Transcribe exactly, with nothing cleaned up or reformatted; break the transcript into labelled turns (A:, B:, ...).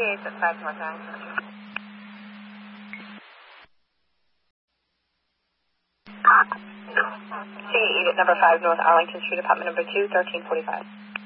A: eight at five North Arlington. C eight at number five North Arlington Street, apartment number two, thirteen forty-five.